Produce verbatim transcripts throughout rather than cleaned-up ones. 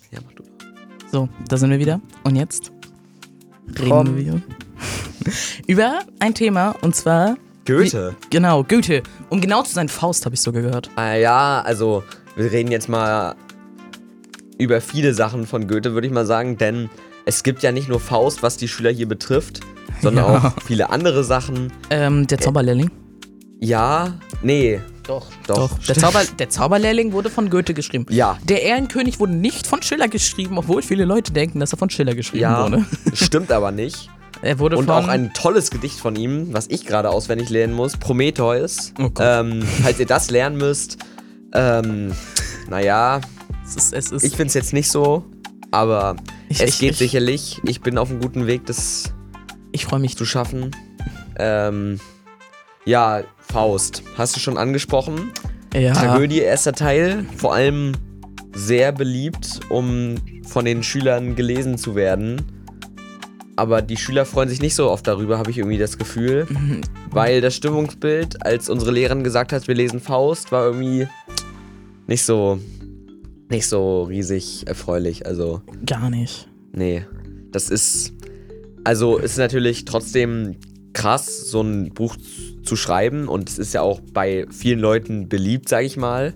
Ja, mach du doch. So, da sind wir wieder. Und jetzt reden Komm. wir über ein Thema, und zwar... Goethe. Wie, genau, Goethe. Um genau zu sein, Faust, habe ich so gehört. Ah, ja, also wir reden jetzt mal über viele Sachen von Goethe, würde ich mal sagen, denn es gibt ja nicht nur Faust, was die Schüler hier betrifft, sondern Ja. auch viele andere Sachen. Ähm, der Zauberlehrling? Ja, nee. Doch. Doch. Doch. Der, Zauber, der Zauberlehrling wurde von Goethe geschrieben. Ja. Der Ehrenkönig wurde nicht von Schiller geschrieben, obwohl viele Leute denken, dass er von Schiller geschrieben Ja, wurde. stimmt aber nicht. Er wurde Und von... auch ein tolles Gedicht von ihm, was ich gerade auswendig lernen muss, Prometheus. Oh Gott. Ähm, falls ihr das lernen müsst, ähm, naja, Es ist... Es ist ich finde es jetzt nicht so, aber Ich- es ich- geht ich- sicherlich. Ich bin auf einem guten Weg, das ich freue mich. zu schaffen. Ähm, ja, Faust, hast du schon angesprochen. Ja. Tragödie, erster Teil, vor allem sehr beliebt, um von den Schülern gelesen zu werden. Aber die Schüler freuen sich nicht so oft darüber, habe ich irgendwie das Gefühl. Weil das Stimmungsbild, als unsere Lehrerin gesagt hat, wir lesen Faust, war irgendwie nicht so, nicht so riesig erfreulich. Also, Gar nicht. nee. Das ist, also ist natürlich trotzdem krass, so ein Buch zu schreiben. Und es ist ja auch bei vielen Leuten beliebt, sag ich mal.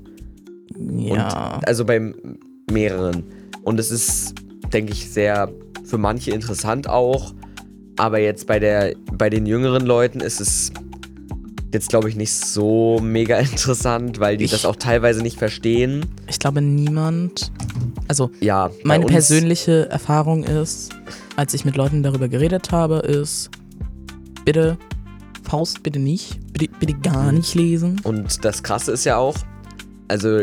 Ja. Und, also bei mehreren. Und es ist, denke ich, sehr für manche interessant auch. Aber jetzt bei der, bei den jüngeren Leuten ist es jetzt, glaube ich, nicht so mega interessant, weil die Ich- das auch teilweise nicht verstehen. Ich glaube, niemand... Also, Ja, bei meine uns- persönliche Erfahrung ist, als ich mit Leuten darüber geredet habe, ist, bitte, Faust bitte nicht, bitte, bitte gar nicht lesen. Und das Krasse ist ja auch, also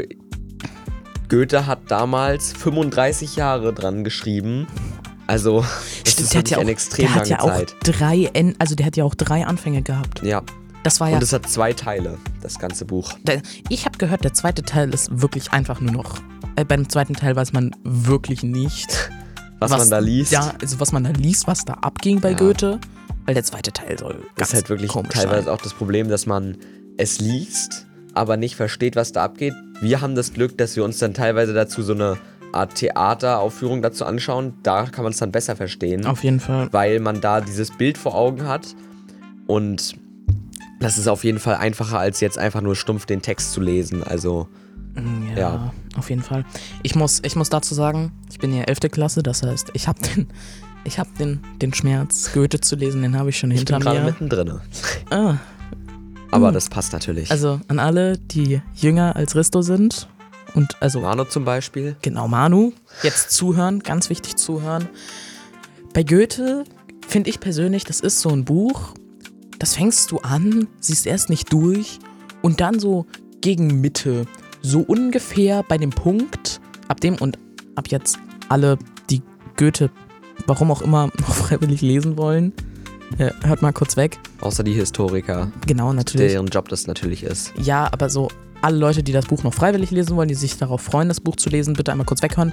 Goethe hat damals fünfunddreißig Jahre dran geschrieben. Also, das ist der hat wirklich ja auch, eine extrem der hat lange ja auch Zeit. drei, En also der hat ja auch drei Anfänge gehabt. Ja, Das war ja, und es hat zwei Teile, das ganze Buch. der, ich habe gehört, der zweite Teil ist wirklich einfach nur noch, äh, beim zweiten Teil weiß man wirklich nicht, Was, man da liest. Ja, also was man da liest, was da abging bei Ja. Goethe, weil der zweite Teil soll Das ganz ist halt wirklich komisch teilweise sein. auch das Problem, dass man es liest, aber nicht versteht, was da abgeht. Wir haben das Glück, dass wir uns dann teilweise dazu so eine Art Theateraufführung dazu anschauen. Da kann man es dann besser verstehen, Auf jeden Fall. weil man da dieses Bild vor Augen hat. Und das ist auf jeden Fall einfacher, als jetzt einfach nur stumpf den Text zu lesen. Also, Ja, Ja. auf jeden Fall. Ich muss, ich muss dazu sagen, ich bin ja elfte Klasse, das heißt, ich habe den, ich hab den, den Schmerz, Goethe zu lesen, den habe ich schon ich hinter bin gerade mir. mittendrin. Ah, Aber Hm. das passt natürlich. also an alle, die jünger als Risto sind und also Mano zum Beispiel. genau Manu, jetzt zuhören, ganz wichtig zuhören. Bei Goethe finde ich persönlich, das ist so ein Buch, das fängst du an, siehst erst nicht durch und dann so gegen Mitte, so ungefähr bei dem Punkt, ab dem und ab jetzt alle, die Goethe, warum auch immer, noch freiwillig lesen wollen, äh, hört mal kurz weg. Außer die Historiker, Genau, natürlich. deren Job das natürlich ist. Ja, aber so alle Leute, die das Buch noch freiwillig lesen wollen, die sich darauf freuen, das Buch zu lesen, bitte einmal kurz weghören.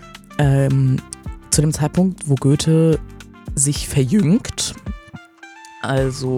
Ähm, zu dem Zeitpunkt, wo Goethe sich verjüngt, also